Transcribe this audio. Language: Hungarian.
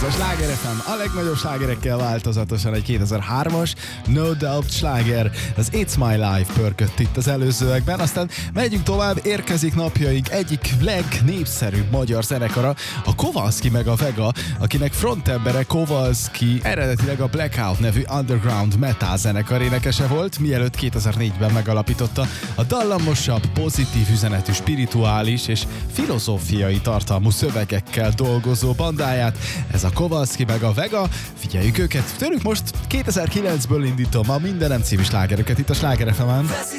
Ez a Sláger FM a legnagyobb slágerekkel változatosan egy 2003-as No Doubt sláger. Az It's My Life pörkött itt az előzőekben, aztán megyünk tovább, érkezik napjaink egyik legnépszerűbb magyar zenekara, a Kowalski meg a Vega, akinek frontembere Kowalski eredetileg a Blackout nevű underground metal zenekar énekese volt, mielőtt 2004-ben megalapította a dallamosabb, pozitív üzenetű, spirituális és filozófiai tartalmú szövegekkel dolgozó bandáját. Ez a Kowalski meg a Vega, figyeljük őket, tőlük most 2009-ből indítom a Mindenem című slágerüket itt a Sláger FM-en.